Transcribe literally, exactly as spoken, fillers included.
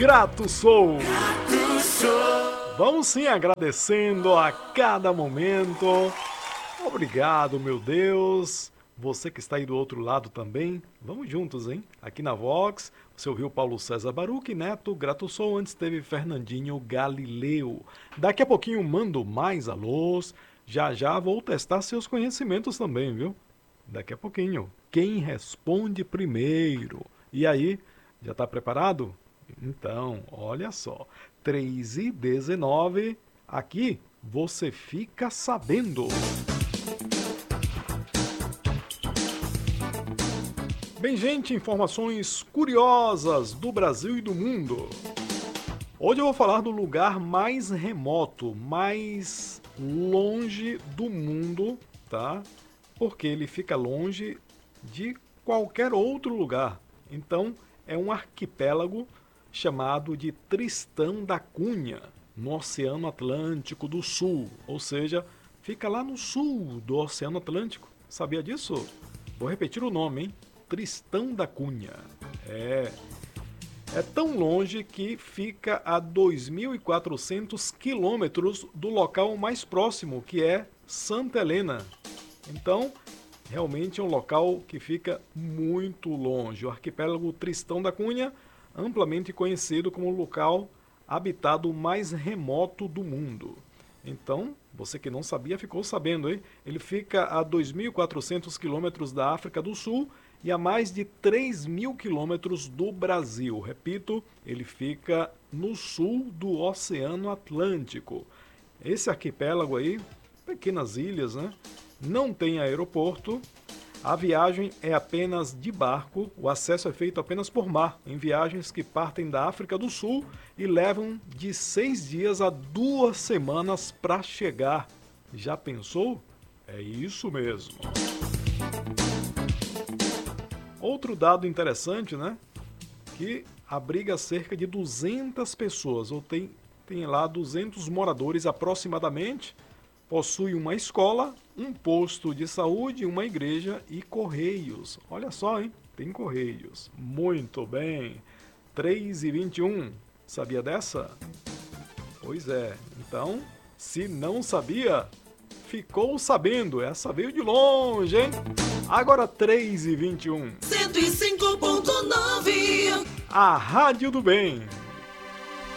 grato sou. Vamos sim agradecendo a cada momento. Obrigado, meu Deus. Você que está aí do outro lado também. Vamos juntos, hein? Aqui na Vox, você ouviu Paulo César Baruch, Neto, grato sou. Antes teve Fernandinho Galileu. Daqui a pouquinho mando mais alôs. Já já vou testar seus conhecimentos também, viu? Daqui a pouquinho. Quem responde primeiro? E aí, já está preparado? Então, olha só. três e dezenove. Aqui você fica sabendo. Bem, gente, informações curiosas do Brasil e do mundo. Hoje eu vou falar do lugar mais remoto, mais longe do mundo, tá? Porque ele fica longe de qualquer outro lugar. Então, é um arquipélago chamado de Tristão da Cunha, no Oceano Atlântico do Sul. Ou seja, fica lá no sul do Oceano Atlântico. Sabia disso? Vou repetir o nome, hein? Tristão da Cunha. É... É tão longe que fica a dois mil e quatrocentos quilômetros do local mais próximo, que é Santa Helena. Então, realmente é um local que fica muito longe. O arquipélago Tristão da Cunha, amplamente conhecido como o local habitado mais remoto do mundo. Então, você que não sabia, ficou sabendo, hein? Ele fica a dois mil e quatrocentos quilômetros da África do Sul e a mais de três mil quilômetros do Brasil. Repito, ele fica no sul do Oceano Atlântico. Esse arquipélago aí, pequenas ilhas, né? Não tem aeroporto. A viagem é apenas de barco, o acesso é feito apenas por mar, em viagens que partem da África do Sul e levam de seis dias a duas semanas para chegar. Já pensou? É isso mesmo. Outro dado interessante, né? Que abriga cerca de duzentas pessoas, ou tem, tem lá duzentos moradores aproximadamente. Possui uma escola, um posto de saúde, uma igreja e correios. Olha só, hein? Tem correios. Muito bem. três e vinte e um. Sabia dessa? Pois é. Então, se não sabia, ficou sabendo. Essa veio de longe, hein? Agora três e vinte e um. cento e cinco ponto nove. A Rádio do Bem.